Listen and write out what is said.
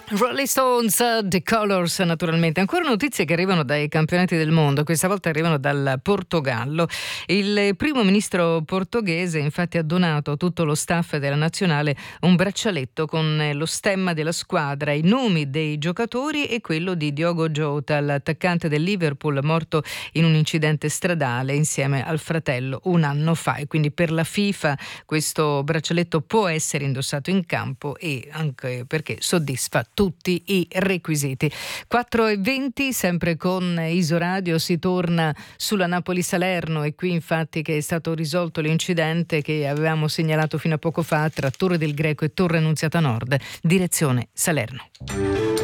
Rolling Stones, The Colors, naturalmente. Ancora notizie che arrivano dai campionati del mondo, questa volta arrivano dal Portogallo. Il primo ministro portoghese infatti ha donato a tutto lo staff della nazionale un braccialetto con lo stemma della squadra, i nomi dei giocatori e quello di Diogo Jota, l'attaccante del Liverpool morto in un incidente stradale insieme al fratello un anno fa, e quindi per la FIFA questo braccialetto può essere indossato in campo, e anche perché soddisfa tutti i requisiti. 4:20, sempre con Isoradio, si torna sulla Napoli-Salerno, e qui infatti che è stato risolto l'incidente che avevamo segnalato fino a poco fa tra Torre del Greco e Torre Annunziata Nord, direzione Salerno.